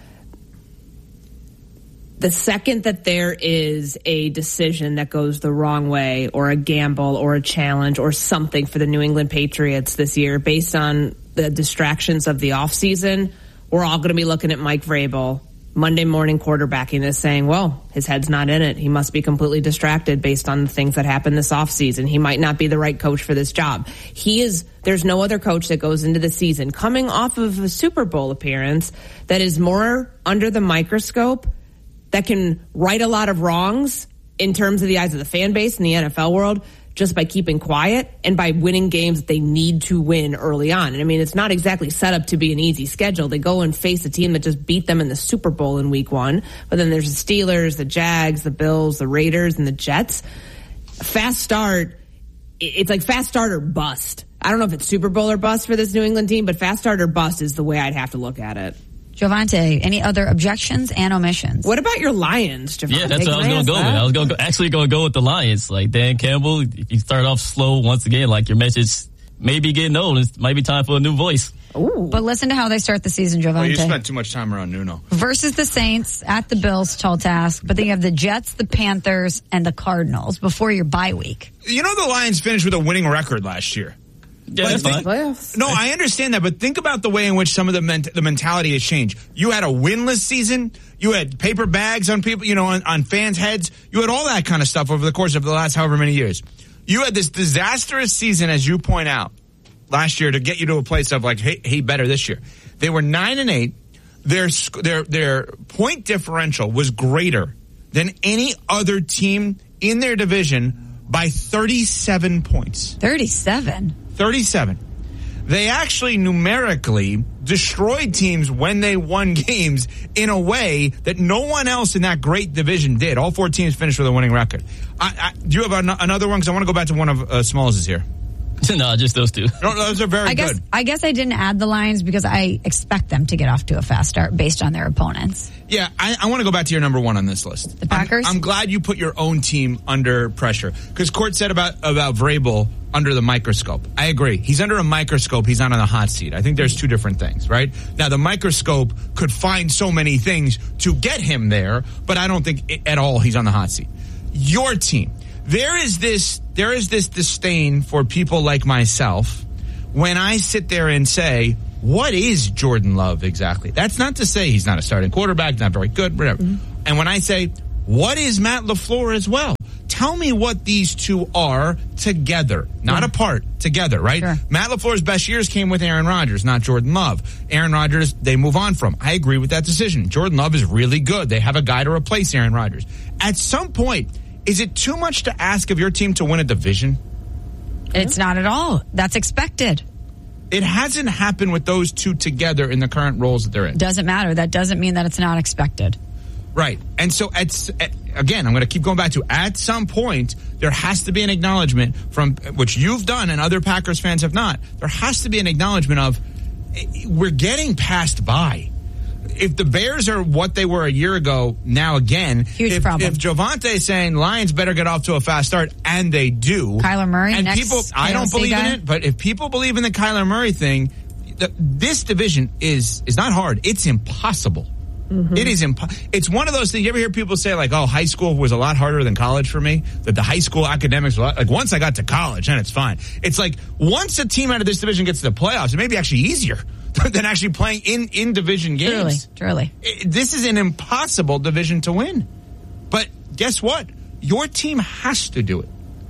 the second that there is a decision that goes the wrong way, or a gamble or a challenge or something for the New England Patriots this year based on the distractions of the offseason, we're all going to be looking at Mike Vrabel Monday morning quarterbacking this, saying, well, his head's not in it. He must be completely distracted based on the things that happened this offseason. He might not be the right coach for this job. He is, there's no other coach that goes into the season coming off of a Super Bowl appearance that is more under the microscope, that can right a lot of wrongs in terms of the eyes of the fan base in the N F L world, just by keeping quiet and by winning games that they need to win early on. And I mean, it's not exactly set up to be an easy schedule. They go and face a team that just beat them in the Super Bowl in week one. But then there's the Steelers, the Jags, the Bills, the Raiders, and the Jets. Fast start, it's like fast start or bust. I don't know if it's Super Bowl or bust for this New England team, but fast start or bust is the way I'd have to look at it. Javonte, any other objections and omissions? What about your Lions, Javonte? Yeah, that's what I was going to go with. I was going to actually going to go with the Lions. Like Dan Campbell, if you start off slow once again, like your message may be getting old. It might be time for a new voice. Ooh. But listen to how they start the season, Javonte. Well, you spent too much time around Nuno. Versus the Saints, at the Bills, tall task. But then you have the Jets, the Panthers, and the Cardinals before your bye week. You know the Lions finished with a winning record last year. Yeah, that's fine. Playoffs. No, I understand that, but think about the way in which some of the ment- the mentality has changed. You had a winless season. You had paper bags on people, you know, on, on fans' heads. You had all that kind of stuff over the course of the last however many years. You had this disastrous season, as you point out, last year to get you to a place of like, hey, hey, better this year. They were nine and eight. Their their their point differential was greater than any other team in their division by thirty-seven points. thirty-seven? thirty-seven. They actually numerically destroyed teams when they won games in a way that no one else in that great division did. All four teams finished with a winning record. I, I, do you have an, another one? Because I want to go back to one of uh, Smalls' here. No, just those two. No, those are very I guess, good. I guess I didn't add the Lions because I expect them to get off to a fast start based on their opponents. Yeah, I, I want to go back to your number one on this list. The Packers? I'm, I'm glad you put your own team under pressure. Because Court said about, about Vrabel under the microscope. I agree. He's under a microscope. He's not on the hot seat. I think there's two different things, right? Now, the microscope could find so many things to get him there, but I don't think it, at all he's on the hot seat. Your team. There is this, there is this disdain for people like myself when I sit there and say, what is Jordan Love exactly? That's not to say he's not a starting quarterback, not very good, whatever. Mm-hmm. And when I say, what is Matt LaFleur as well? Tell me what these two are together, not yeah. apart, together, right? Sure. Matt LaFleur's best years came with Aaron Rodgers, not Jordan Love. Aaron Rodgers, they move on from. I agree with that decision. Jordan Love is really good. They have a guy to replace Aaron Rodgers. At some point, is it too much to ask of your team to win a division? It's not at all. That's expected. It hasn't happened with those two together in the current roles that they're in. Doesn't matter. That doesn't mean that it's not expected. Right. And so, at, at, again, I'm going to keep going back to, at some point, there has to be an acknowledgement from, which you've done and other Packers fans have not, there has to be an acknowledgement of, we're getting passed by. If the Bears are what they were a year ago, now again, Huge if, problem. if Javonte is saying Lions better get off to a fast start, and they do. Kyler Murray, and next people, I don't believe guy. in it, but if people believe in the Kyler Murray thing, the, this division is is not hard. It's impossible. Mm-hmm. It is impo- It's one of those things. You ever hear people say like, "Oh, high school was a lot harder than college for me." That the high school academics, were like once I got to college, then it's fine. It's like once a team out of this division gets to the playoffs, it may be actually easier than actually playing in, in division games. Truly, truly. It, this is an impossible division to win. But guess what? Your team has to do it.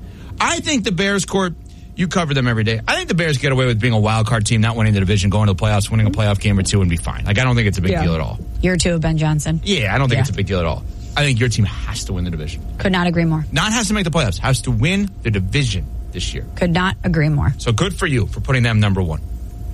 I think the Bears, Court, you cover them every day. I think the Bears get away with being a wild card team, not winning the division, going to the playoffs, winning a playoff game or two and be fine. Like, I don't think it's a big yeah. deal at all. Year two of Ben Johnson. Yeah, I don't think yeah. it's a big deal at all. I think your team has to win the division. Could not agree more. Not has to make the playoffs, has to win the division this year. Could not agree more. So good for you for putting them number one.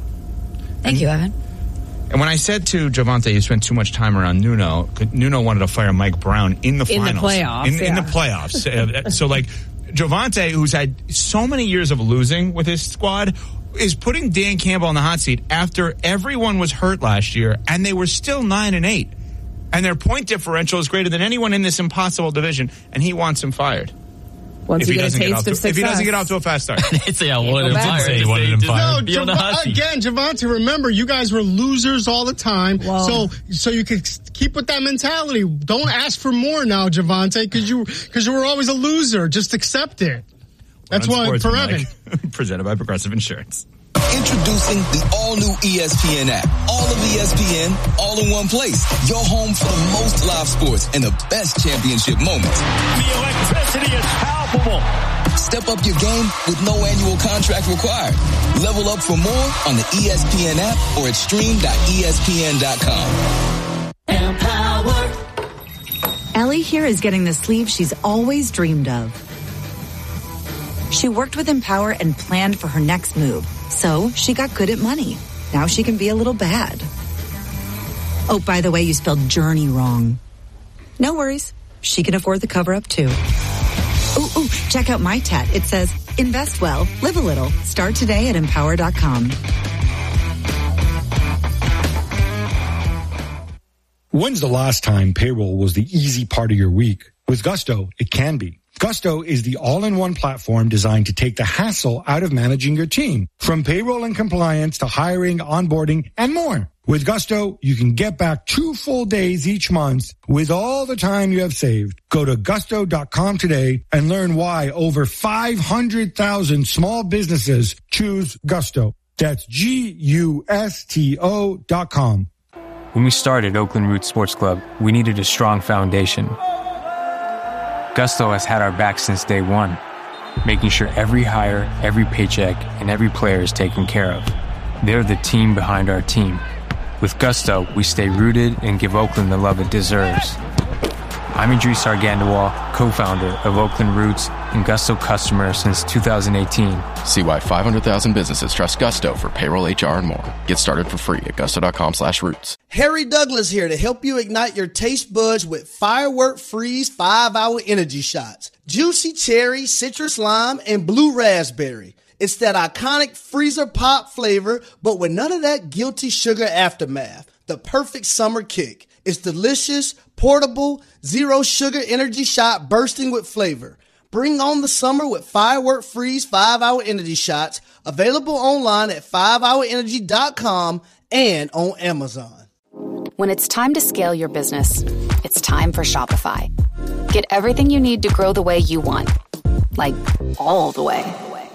Thank and, you, Evan. And when I said to Javonte, you spent too much time around Nuno, Nuno wanted to fire Mike Brown in the in finals. The playoffs, in, yeah. in the playoffs. So, like, Javonte, who's had so many years of losing with his squad, is putting Dan Campbell on the hot seat after everyone was hurt last year, and they were still nine and eight. And their point differential is greater than anyone in this impossible division, and he wants him fired. Once if you he get a taste of to, success. If he doesn't get off to a fast start. It's yeah, I wanted him fired. Say he wanted him fired. No, Jav- again, Javonte, remember, you guys were losers all the time. Whoa. So so you could keep with that mentality. Don't ask for more now, Javonte, because you, cause you were always a loser. Just accept it. That's why, for Evan. Presented by Progressive Insurance. Introducing the all-new E S P N app. All of E S P N, all in one place. Your home for the most live sports and the best championship moments. The electricity is palpable. Step up your game with no annual contract required. Level up for more on the E S P N app or at stream dot E S P N dot com. Empower. Ellie here is getting the sleeve she's always dreamed of. She worked with Empower and planned for her next move. So she got good at money. Now she can be a little bad. Oh, by the way, you spelled journey wrong. No worries. She can afford the cover-up, too. Ooh, ooh, check out my tat. It says, invest well, live a little. Start today at empower dot com. When's the last time payroll was the easy part of your week? With Gusto, it can be. Gusto is the all-in-one platform designed to take the hassle out of managing your team, from payroll and compliance to hiring, onboarding, and more. With Gusto, you can get back two full days each month with all the time you have saved. Go to gusto dot com today and learn why over five hundred thousand small businesses choose Gusto. That's G U S T O dot com. When we started Oakland Roots Sports Club, we needed a strong foundation. Gusto has had our back since day one, making sure every hire, every paycheck, and every player is taken care of. They're the team behind our team. With Gusto, we stay rooted and give Oakland the love it deserves. I'm Idris Argandawal, co-founder of Oakland Roots and Gusto customer since two thousand eighteen. See why five hundred thousand businesses trust Gusto for payroll, H R, and more. Get started for free at gusto dot com slash roots. Harry Douglas here to help you ignite your taste buds with Firework Freeze five hour energy shots. Juicy cherry, citrus lime, and blue raspberry. It's that iconic freezer pop flavor, but with none of that guilty sugar aftermath. The perfect summer kick. It's delicious, portable, zero sugar energy shot bursting with flavor. Bring on the summer with Firework Freeze five hour energy shots. Available online at five hour energy dot com and on Amazon. When it's time to scale your business, it's time for Shopify. Get everything you need to grow the way you want. Like, all the way.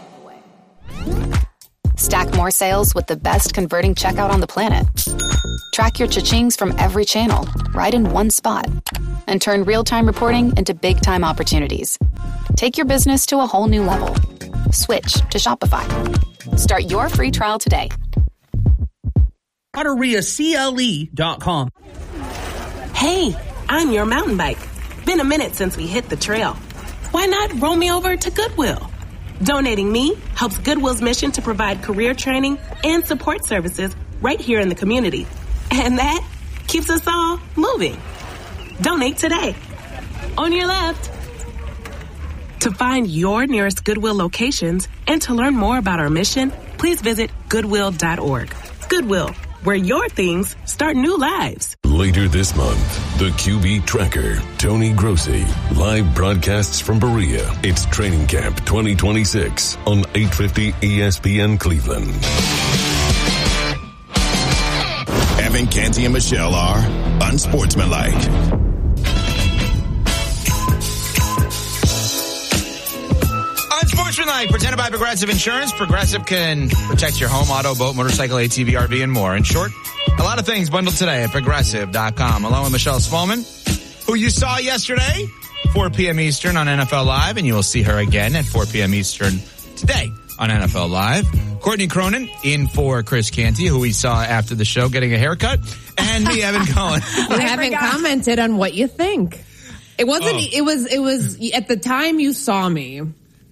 Stack more sales with the best converting checkout on the planet. Track your cha-chings from every channel, right in one spot. And turn real-time reporting into big-time opportunities. Take your business to a whole new level. Switch to Shopify. Start your free trial today. Lotteria C L E dot com. Hey, I'm your mountain bike. Been a minute since we hit the trail. Why not roll me over to Goodwill? Donating me helps Goodwill's mission to provide career training and support services right here in the community. And that keeps us all moving. Donate today. On your left. To find your nearest Goodwill locations and to learn more about our mission, please visit goodwill dot org. Goodwill, where your things start new lives. Later this month, the Q B Tracker, Tony Grossi, live broadcasts from Berea. It's Training Camp twenty twenty-six on eight fifty E S P N Cleveland. Evan, Canty, and Michelle are unsportsmanlike. Unsportsmanlike, presented by Progressive Insurance. Progressive can protect your home, auto, boat, motorcycle, A T V, R V, and more. In short, a lot of things bundled today at progressive dot com. Along with Michelle Spallman, who you saw yesterday, four p.m. Eastern on N F L Live, and you will see her again at four p.m. Eastern today on N F L Live. Courtney Cronin in for Chris Canty, who we saw after the show getting a haircut, and me, Evan Cohen. You haven't commented on what you think. It wasn't, oh. it was, it was, at the time you saw me,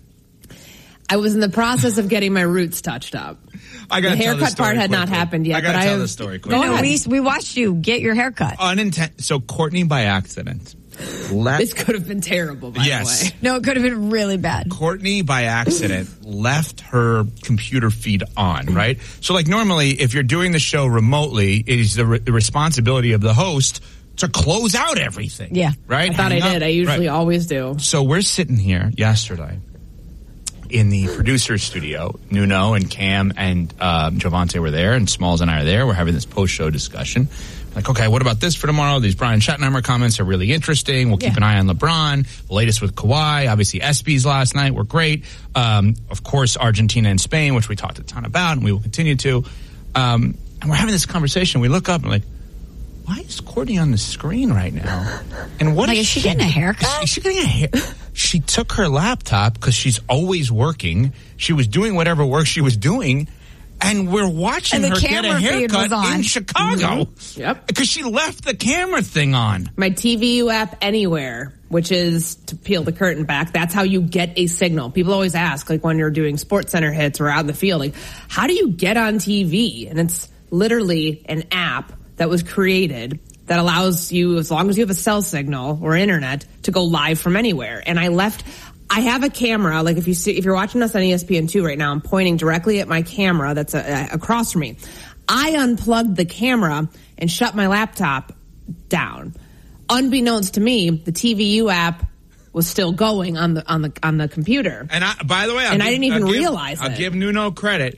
I was in the process of getting my roots touched up. I gotta the haircut tell the story part had quickly. not happened yet. I gotta but tell I the have, story quickly. No, we, we watched you get your haircut. Uninten- so Courtney, by accident, let- this could have been terrible, by yes. the way. No, it could have been really bad. Courtney, by accident, left her computer feed on, right? So, like, normally, if you're doing the show remotely, it is the, re- the responsibility of the host to close out everything. Yeah. Right? I thought Hang I up. did. I usually Right. always do. So we're sitting here yesterday in the producer's studio. Nuno and Cam and um, Javante were there, and Smalls and I are there. We're having this post-show discussion. Like, okay, what about this for tomorrow? These Brian Schottenheimer comments are really interesting. We'll keep Yeah. an eye on LeBron. The latest with Kawhi. Obviously, ESPYs last night were great. Um, of course, Argentina and Spain, which we talked a ton about, and we will continue to. Um, and we're having this conversation. We look up and like, why is Courtney on the screen right now? And what Like, is is she getting a haircut? Is she getting a hair? She took her laptop because she's always working. She was doing whatever work she was doing, and we're watching And the her get a camera feed haircut was on. in Chicago. Mm-hmm. Yep. Because she left the camera thing on. My T V U app Anywhere, which is to peel the curtain back. That's how you get a signal. People always ask, like when you're doing Sports Center hits or out in the field, like, how do you get on T V? And it's literally an app that was created that allows you, as long as you have a cell signal or internet, to go live from anywhere. And I left, I have a camera, like if you see, if you're watching us on E S P N two right now, I'm pointing directly at my camera that's a, a, across from me. I unplugged the camera and shut my laptop down. Unbeknownst to me, the T V U app was still going on the on the on the computer. And I, by the way, I'll and give, I didn't even I'll give, realize I'll it. give Nuno credit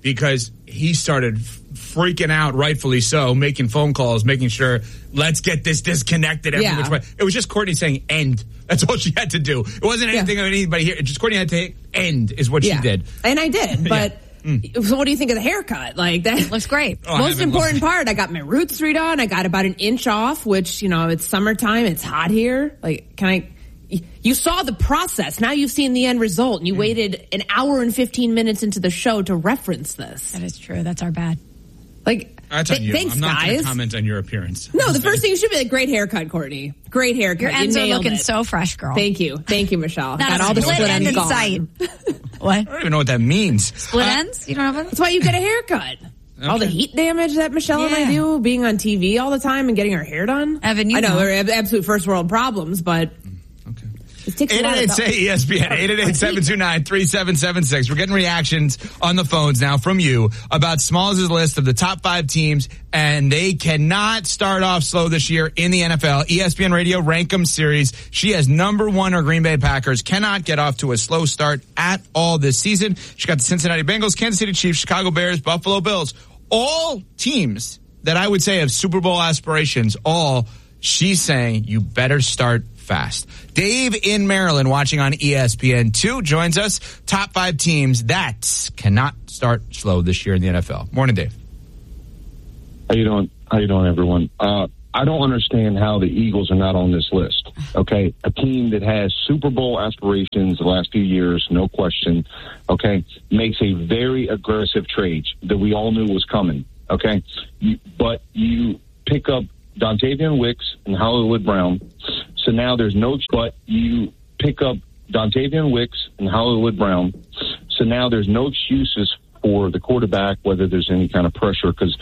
because he started freaking out, rightfully so, making phone calls, making sure, let's get this disconnected every Yeah. which way. It was just Courtney saying end. That's all she had to do. It wasn't anything of anybody here. Just Courtney had to end is what Yeah. she did. And I did, but so what do you think of the haircut? Like that looks great. Oh, I Most haven't important looked. part, I got my roots redone. I got about an inch off, which, you know, it's summertime. It's hot here. Like, can I... You saw the process. Now you've seen the end result, and you waited an hour and fifteen minutes into the show to reference this. That is true. That's our bad. Like, That's on th- you. thanks, I'm not going guys. to comment on your appearance. No, the first thing you should be like, great haircut, Courtney. Great haircut. Your You ends are nailed looking it. so fresh, girl. Thank you. Thank you, Michelle. Not Got a all the split split end ends in gone. sight. What? I don't even know what that means. Split Uh, ends? You don't have it? That's why you get a haircut. All the heat damage that Michelle and I Yeah. do, being on T V all the time and getting our hair done. Evan, you I know, know. we're ab- absolute first world problems, but it takes a lot of eight eight eight say E S P N, eight eight eight, seven two nine, three seven seven six. We're getting reactions on the phones now from you about Smalls' list of the top five teams, and they cannot start off slow this year in the N F L. E S P N Radio Rankum Series. She has number one or Green Bay Packers, cannot get off to a slow start at all this season. She got the Cincinnati Bengals, Kansas City Chiefs, Chicago Bears, Buffalo Bills. All teams that I would say have Super Bowl aspirations, all she's saying you better start fast. Dave in Maryland, watching on E S P N two, joins us. Top five teams that cannot start slow this year in the N F L. Morning, Dave. How you doing? How you doing, everyone? Uh, I don't understand how the Eagles are not on this list. Okay, a team that has Super Bowl aspirations the last few years, no question. Okay, makes a very aggressive trade that we all knew was coming. Okay, you, but you pick up Dontavian Wicks and Hollywood Brown. So now there's no, but you pick up Dontavian Wicks and Hollywood Brown. So now there's no excuses for the quarterback, whether there's any kind of pressure, because